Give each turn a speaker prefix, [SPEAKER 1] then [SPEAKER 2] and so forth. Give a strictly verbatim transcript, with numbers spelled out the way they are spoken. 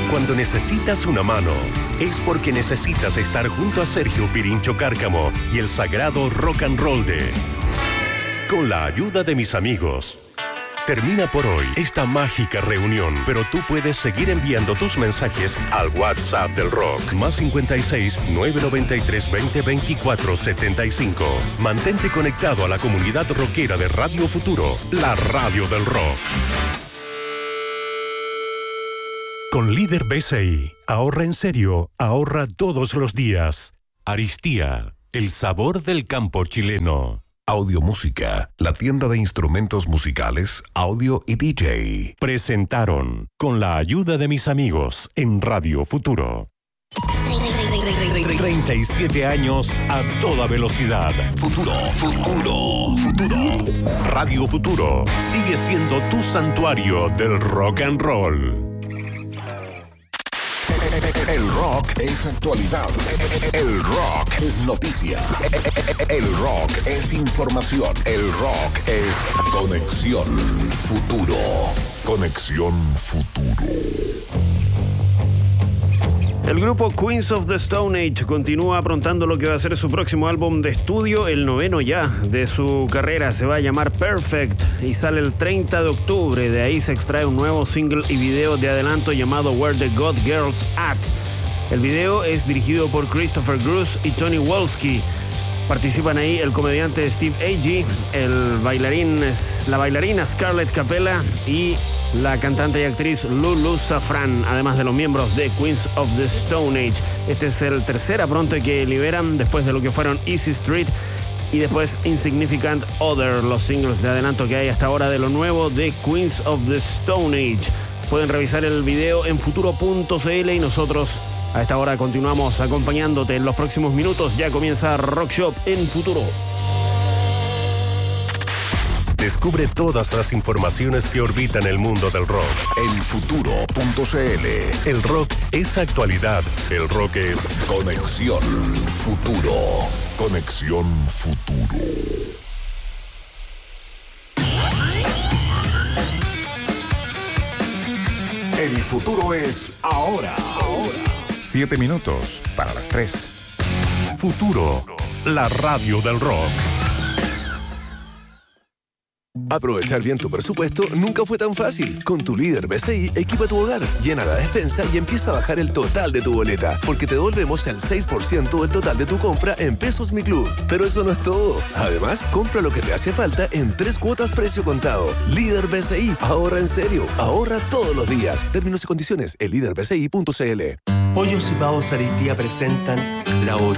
[SPEAKER 1] Cuando necesitas una mano, es porque necesitas estar junto a Sergio Pirincho Cárcamo y el sagrado rock and roll de Con la ayuda de mis amigos. Termina por hoy esta mágica reunión, pero tú puedes seguir enviando tus mensajes al WhatsApp del rock, más cincuenta y seis, nueve noventa y tres, veinte, veinticuatro, setenta y cinco. Mantente conectado a la comunidad rockera de Radio Futuro, la radio del rock. Con Líder B C I, ahorra en serio, ahorra todos los días. Aristía, el sabor del campo chileno.
[SPEAKER 2] Audiomúsica, la tienda de instrumentos musicales, audio y D J.
[SPEAKER 1] Presentaron Con la ayuda de mis amigos en Radio Futuro. treinta y siete años a toda velocidad. Futuro, futuro, futuro. Radio Futuro sigue siendo tu santuario del rock and roll.
[SPEAKER 2] El rock es actualidad. El rock es noticia. El rock es información. El rock es Conexión Futuro. Conexión Futuro.
[SPEAKER 3] El grupo Queens of the Stone Age continúa aprontando lo que va a ser su próximo álbum de estudio, el noveno ya de su carrera. Se va a llamar Perfect y sale el treinta de octubre. De ahí se extrae un nuevo single y video de adelanto llamado Where the God Girls At. El video es dirigido por Christopher Gruss y Tony Wolski. Participan ahí el comediante Steve Agee, el bailarín, la bailarina Scarlett Capella y la cantante y actriz Lulu Safran, además de los miembros de Queens of the Stone Age. Este es el tercer apronte que liberan después de lo que fueron Easy Street y después Insignificant Other, los singles de adelanto que hay hasta ahora de lo nuevo de Queens of the Stone Age. Pueden revisar el video en futuro punto c l y nosotros a esta hora continuamos acompañándote en los próximos minutos. Ya comienza Rock Shop en Futuro.
[SPEAKER 1] Descubre todas las informaciones que orbitan el mundo del rock
[SPEAKER 2] en futuro punto c l.
[SPEAKER 1] El rock es actualidad. El rock es
[SPEAKER 2] Conexión Futuro. Conexión Futuro. El futuro es ahora. Ahora.
[SPEAKER 4] Siete minutos para las tres.
[SPEAKER 1] Futuro, la radio del rock.
[SPEAKER 5] Aprovechar bien tu presupuesto nunca fue tan fácil. Con tu Líder B C I, equipa tu hogar, llena la despensa y empieza a bajar el total de tu boleta, porque te devolvemos el seis por ciento del total de tu compra en Pesos Mi Club. Pero eso no es todo. Además, compra lo que te hace falta en tres cuotas precio contado. Líder B C I, ahorra en serio, ahorra todos los días. Términos y condiciones en líder b c i punto c l.
[SPEAKER 6] Pollos y Pavos Aristía presentan la